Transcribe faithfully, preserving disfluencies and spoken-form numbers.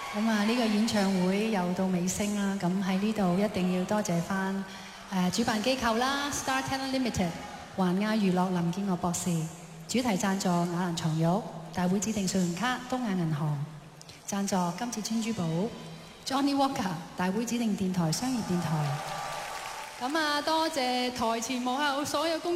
咁啊，呢個演唱會又到尾聲啦，咁喺呢度一定要多謝翻誒主辦機構啦 ，Star Talent Limited、環亞娛樂、林建岳博士，主題贊助雅蘭床褥，大會指定信用卡東亞銀行，贊助金至尊珠寶 ，Johnny Walker， 大會指定電台商業電台。咁啊，多謝台前幕後所有工